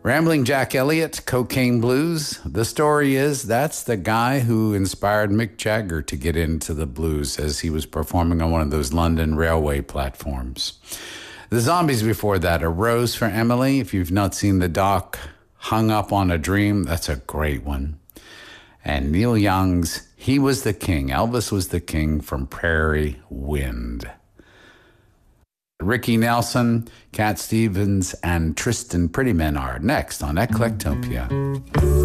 Rambling Jack Elliott, Cocaine Blues. The story is that's the guy who inspired Mick Jagger to get into the blues as he was performing on one of those London railway platforms. The Zombies before that, A Rose for Emily. If you've not seen the doc, Hung Up on a Dream, that's a great one. And Neil Young's He Was the King, Elvis Was the King from Prairie Wind. Ricky Nelson, Cat Stevens, and Tristan Prettyman are next on Eclectopia.